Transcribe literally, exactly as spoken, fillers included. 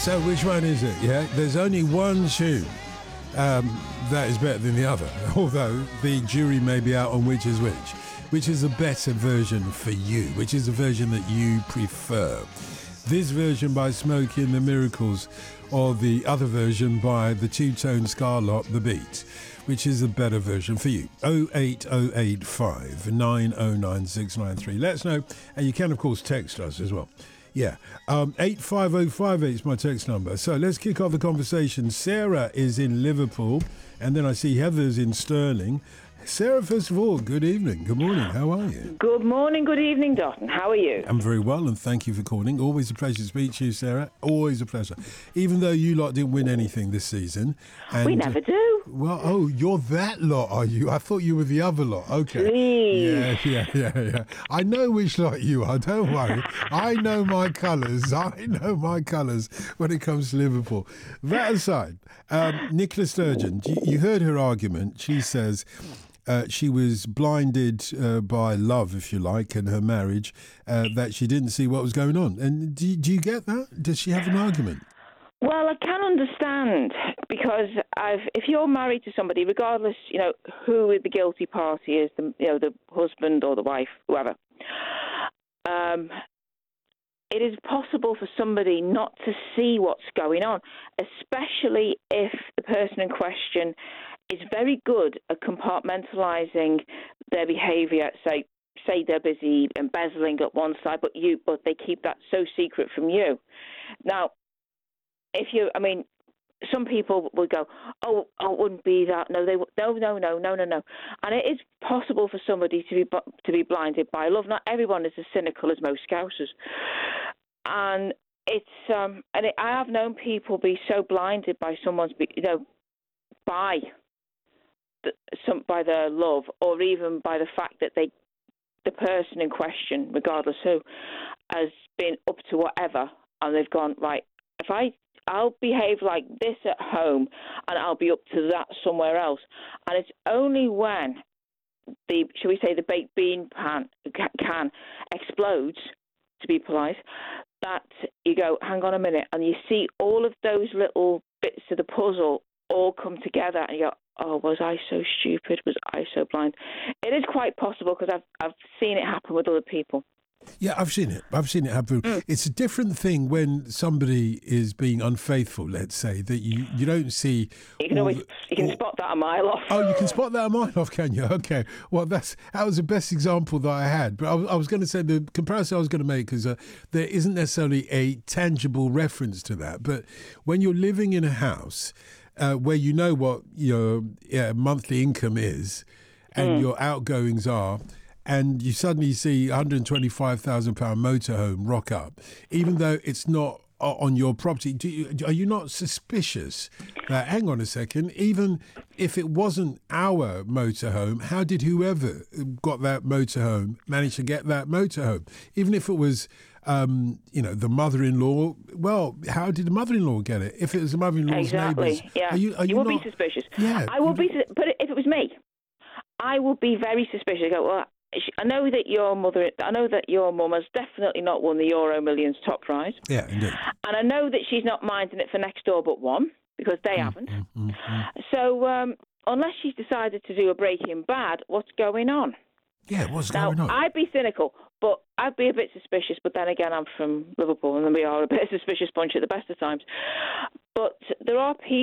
So which one is it? Yeah, there's only one tune um, that is better than the other, although the jury may be out on which is which. Which is a better version for you? Which is the version that you prefer? This version by Smokey and the Miracles, or the other version by the two-tone Scarlett, The Beat? Which is a better version for you? oh eight oh eight five nine oh nine six nine three. Let us know, and you can of course text us as well. Yeah, um, eight five oh five eight is my text number. So let's kick off the conversation. Sarah is in Liverpool, and then I see Heather's in Stirling. Sarah, first of all, good evening. Good morning. How are you? Good morning, good evening, Dalton. How are you? I'm very well, and thank you for calling. Always a pleasure to speak to you, Sarah. Always a pleasure. Even though you lot didn't win anything this season. And, we never do. Well, oh, you're that lot, are you? I thought you were the other lot. Okay. Please. Yeah, yeah, yeah, yeah. I know which lot you are. Don't worry. I know my colours. I know my colours when it comes to Liverpool. That aside, um, Nicola Sturgeon, you, you heard her argument. She says... Uh, she was blinded uh, by love, if you like, and her marriage, uh, that she didn't see what was going on. And do, do you get that? Does she have an argument? Well, I can understand, because I've, if you're married to somebody, regardless, you know, who the guilty party is, the, you know, the husband or the wife, whoever, um, it is possible for somebody not to see what's going on, especially if the person in question is very good at compartmentalising their behaviour. Say, say they're busy embezzling at one side, but you, but they keep that so secret from you. Now, if you, I mean, some people would go, "Oh, oh it wouldn't be that." No, they, no, no, no, no, no, no. And it is possible for somebody to be to be blinded by love. Not everyone is as cynical as most Scousers, and it's um, and it, I have known people be so blinded by someone's, you know, by. Some by their love, or even by the fact that they, the person in question, regardless who, has been up to whatever, and they've gone, right, if I, I'll behave like this at home, and I'll be up to that somewhere else. And it's only when the, shall we say, the baked bean pan can explodes, to be polite, that you go, hang on a minute, and you see all of those little bits of the puzzle all come together, and you go, oh, was I so stupid? Was I so blind? It is quite possible, because I've I've seen it happen with other people. Yeah, I've seen it. I've seen it happen. Mm. It's a different thing when somebody is being unfaithful, let's say, that you, you don't see... You can always you can all, spot that a mile off. Oh, you can spot that a mile off, can you? Okay. Well, that's that was the best example that I had. But I was, I was going to say, the comparison I was going to make is uh, there isn't necessarily a tangible reference to that. But when you're living in a house... Uh, where you know what your yeah, monthly income is and mm. your outgoings are, and you suddenly see one hundred twenty-five thousand pounds motorhome rock up, even though it's not on your property, do you, are you not suspicious that, hang on a second, even if it wasn't our motorhome, how did whoever got that motorhome manage to get that motorhome? Even if it was... Um, you know, the mother-in-law, well, how did the mother-in-law get it? If it was the mother-in-law's exactly. neighbours... Yeah, are you, are you, you will not... be suspicious. Yeah. I will be, but if it was me, I would be very suspicious. I go, well, I know that your mother, I know that your mum has definitely not won the Euro Millions top prize. Yeah, indeed. And I know that she's not minding it for next door but one, because they mm, haven't. Mm, mm, mm. So um, unless she's decided to do a Breaking Bad, what's going on? Yeah, what's now, going on? I'd be cynical, but I'd be a bit suspicious. But then again, I'm from Liverpool, and we are a bit suspicious bunch at the best of times. But there are people